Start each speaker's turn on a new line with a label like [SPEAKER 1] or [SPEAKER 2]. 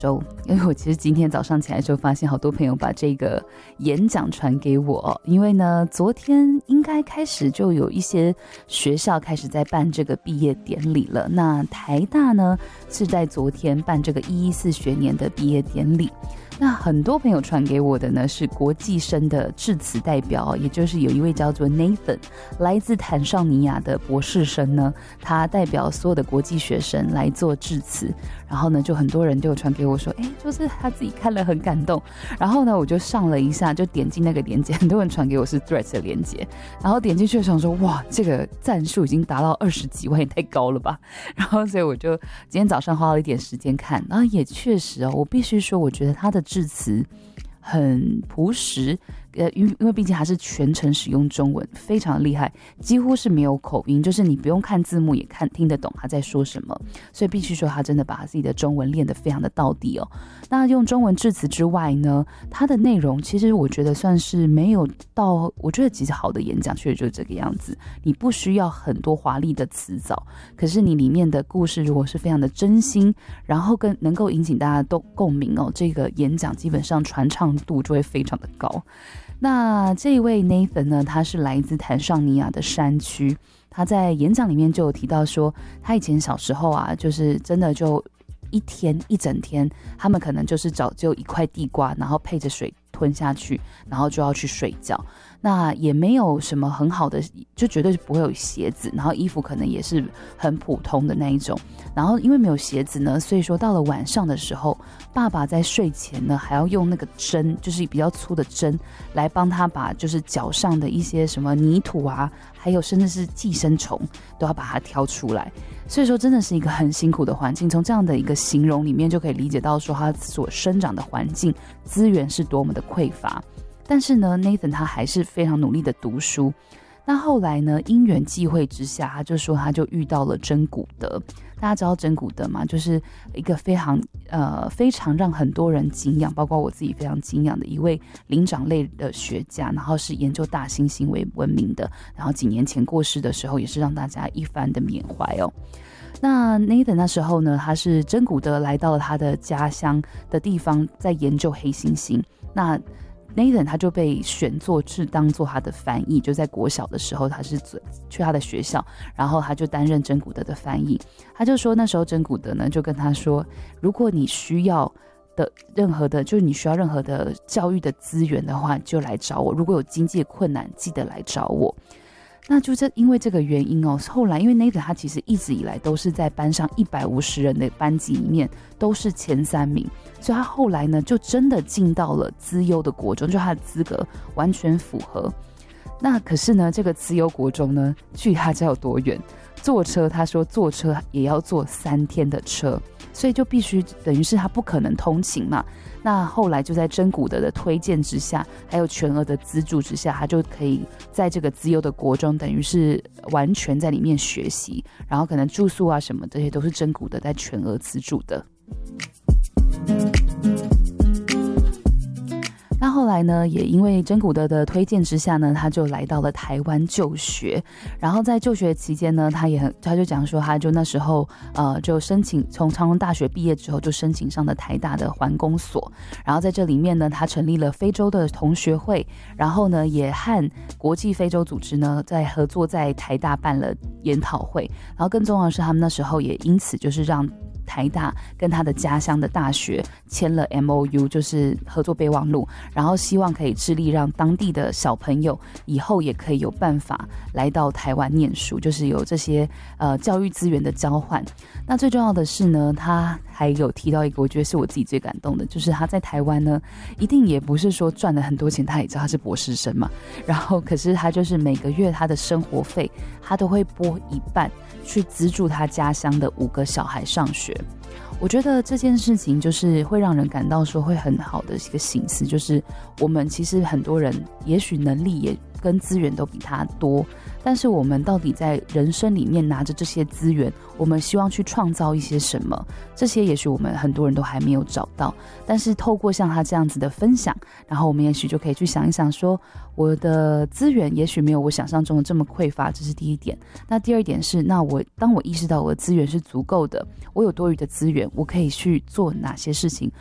[SPEAKER 1] 因为我其实今天早上起来的时候发现好多朋友把这个演讲传给我，因为呢昨天应该开始就有一些学校开始在办这个毕业典礼了，那台大呢是在昨天办这个114学年的毕业典礼。那很多朋友传给我的呢是国际生的致辞代表，也就是有一位叫做 Nathan 来自坦尚尼亚的博士生呢，他代表所有的国际学生来做致辞，然后呢就很多人就传给我说就是他自己看了很感动，然后呢我就上了一下，就点进那个连结，很多人传给我是 Threads 的连结，然后点进去的时候说哇这个赞数已经达到20几万，也太高了吧，然后所以我就今天早上花了一点时间看，然后也确实我必须说我觉得他的致辞很朴实，因为毕竟还是全程使用中文，非常厉害，几乎是没有口音，就是你不用看字幕也听得懂他在说什么，所以必须说他真的把他自己的中文练得非常的到底哦。那用中文致辞之外呢，他的内容其实我觉得算是没有到，我觉得其实好的演讲确实就是这个样子，你不需要很多华丽的词藻，可是你里面的故事如果是非常的真心，然后能够引起大家都共鸣这个演讲基本上传唱度就会非常的高。那这一位 Nathan 呢，他是来自坦尚尼亚的山区，他在演讲里面就有提到说，他以前小时候就是真的就一整天，他们可能就是就一块地瓜，然后配着水吞下去，然后就要去睡觉。那也没有什么很好的，就绝对是不会有鞋子，然后衣服可能也是很普通的那一种。然后因为没有鞋子呢，所以说到了晚上的时候，爸爸在睡前呢还要用那个针，就是比较粗的针来帮他把就是脚上的一些什么泥土还有甚至是寄生虫都要把它挑出来。所以说真的是一个很辛苦的环境，从这样的一个形容里面就可以理解到说他所生长的环境资源是多么的匮乏。但是呢 Nathan 他还是非常努力的读书。那后来呢，因缘际会之下，他就说他就遇到了珍古德。大家知道珍古德吗？就是一个非常让很多人敬仰，包括我自己非常敬仰的一位灵长类的学家，然后是研究大猩猩为闻名的，然后几年前过世的时候也是让大家一番的缅怀那 Nathan 那时候呢，他是珍古德来到了他的家乡的地方，在研究黑猩猩。那Nathan 他就被选作是当做他的翻译，就在国小的时候他是去他的学校，然后他就担任珍古德的翻译。他就说那时候珍古德呢就跟他说，如果你需要的任何的，就是你需要任何的教育的资源的话，就来找我，如果有经济困难记得来找我。那就因为这个原因后来因为 Nathan 他其实一直以来都是在班上150人的班级里面都是前3名，所以他后来呢就真的进到了资优的国中，就他的资格完全符合。那可是呢这个资优国中呢距他家有多远，坐车他说坐车也要坐3天的车，所以就必须等于是他不可能通勤嘛。那后来就在珍古德的推荐之下，还有全额的资助之下，他就可以在这个资优的国中等于是完全在里面学习，然后可能住宿什么这些都是珍古德在全额资助的。那后来呢，也因为珍古德的推荐之下呢，他就来到了台湾就学。然后在就学期间呢，他就讲说，他就那时候就申请从长荣大学毕业之后，就申请上了台大的环工所。然后在这里面呢，他成立了非洲的同学会，然后呢，也和国际非洲组织呢在合作，在台大办了研讨会。然后更重要的是，他们那时候也因此就是让台大跟他的家乡的大学签了 MOU， 就是合作备忘录，然后希望可以致力让当地的小朋友以后也可以有办法来到台湾念书，就是有这些教育资源的交换。那最重要的是呢，他还有提到一个我觉得是我自己最感动的，就是他在台湾呢一定也不是说赚了很多钱，他也知道他是博士生嘛，然后可是他就是每个月他的生活费他都会拨一半去资助他家乡的5个小孩上学。我觉得这件事情就是会让人感到说会很好的一个省思，就是我们其实很多人也许能力也跟资源都比他多，但是我们到底在人生里面拿着这些资源，我们希望去创造一些什么？这些也许我们很多人都还没有找到，但是透过像他这样子的分享，然后我们也许就可以去想一想说，我的资源也许没有我想象中的这么匮乏，这是第一点。那第二点是，那当我意识到我的资源是足够的，我有多余的资源，我可以去做哪些事情